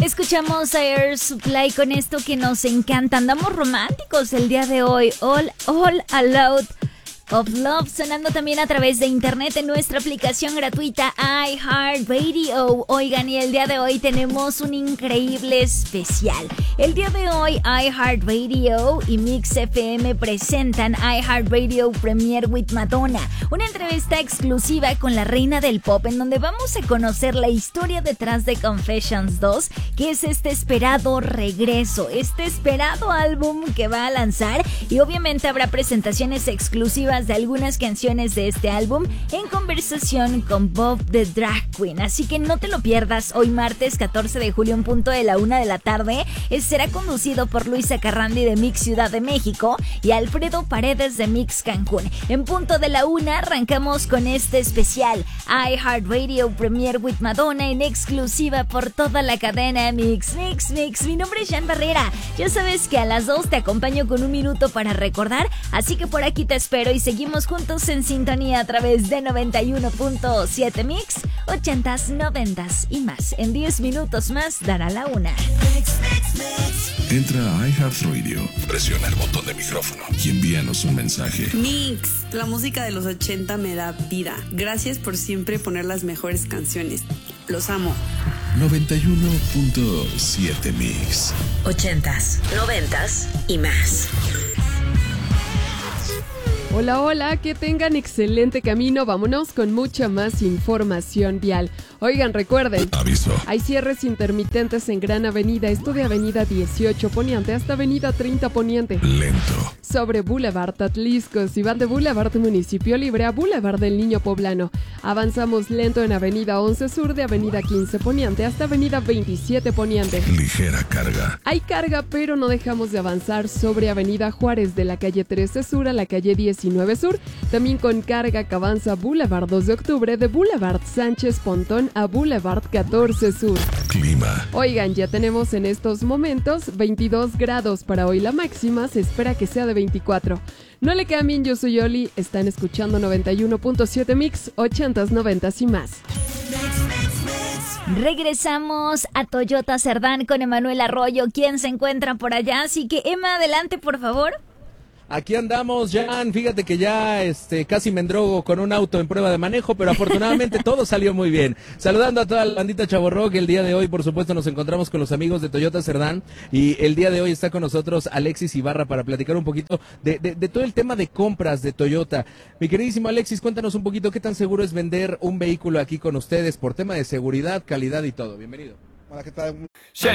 Escuchamos a Air Supply con esto que nos encanta. Andamos románticos el día de hoy. All Out of Love, sonando también a través de internet en nuestra aplicación gratuita iHeartRadio. Oigan, y el día de hoy tenemos un increíble especial. El día de hoy iHeartRadio y Mix FM presentan iHeartRadio Premiere with Madonna, una entrevista exclusiva con la reina del pop en donde vamos a conocer la historia detrás de Confessions 2, que es este esperado regreso, este esperado álbum que va a lanzar, y obviamente habrá presentaciones exclusivas de algunas canciones de este álbum en conversación con Bob the Drag Queen. Así que no te lo pierdas. Hoy martes 14 de julio en punto de la 1 de la tarde será conducido por Luisa Carrandi de Mix Ciudad de México y Alfredo Paredes de Mix Cancún. En punto de la 1 arrancamos con este especial iHeartRadio Premiere with Madonna en exclusiva por toda la cadena Mix. Mi nombre es Jan Barrera. Ya sabes que a las 2 te acompaño con un minuto para recordar, así que por aquí te espero y seguimos juntos en sintonía a través de 91.7 Mix, 80s, 90s y más. En 10 minutos más dará la 1. Entra a iHeartRadio, presiona el botón de micrófono y envíanos un mensaje. Mix, la música de los 80 me da vida. Gracias por siempre poner las mejores canciones. Los amo. 91.7 Mix. 80s, 90s y más. Hola, hola, que tengan excelente camino. Vámonos con mucha más información vial. Oigan, recuerden, Aviso. hay cierres intermitentes en Gran Avenida, esto de Avenida 18 Poniente hasta Avenida 30 Poniente. Lento. Sobre Boulevard Atlisco, si van de Boulevard Municipio Libre a Boulevard del Niño Poblano. Avanzamos lento en Avenida 11 Sur de Avenida 15 Poniente hasta Avenida 27 Poniente. Ligera carga. Hay carga, pero no dejamos de avanzar sobre Avenida Juárez de la calle 13 Sur a la calle 19 Sur. También con carga que avanza Boulevard 2 de Octubre de Boulevard Sánchez Pontón a Boulevard 14 Sur. Clima. Oigan, ya tenemos en estos momentos 22 grados para hoy. La máxima se espera que sea de 24. No le cambien, yo soy Oli. Están escuchando 91.7 Mix, 80s, 90s y más. Regresamos a Toyota Cerdán con Emanuel Arroyo, quien se encuentra por allá. Así que, Emma, adelante, por favor. Aquí andamos, Jan, fíjate que ya casi me endrogo con un auto en prueba de manejo, pero afortunadamente todo salió muy bien. Saludando a toda la bandita Chavorrock, el día de hoy, por supuesto, nos encontramos con los amigos de Toyota Cerdán, y el día de hoy está con nosotros Alexis Ibarra para platicar un poquito de todo el tema de compras de Toyota. Mi queridísimo Alexis, cuéntanos un poquito qué tan seguro es vender un vehículo aquí con ustedes por tema de seguridad, calidad y todo. Bienvenido. Hola, ¿qué tal?